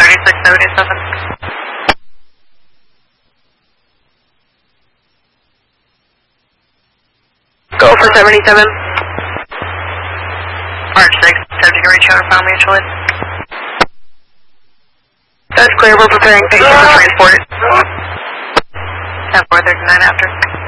7677. Go for 77. March 6, 70 reach out and found mutually. That's clear, we're preparing patients to transport it. 10-439 after.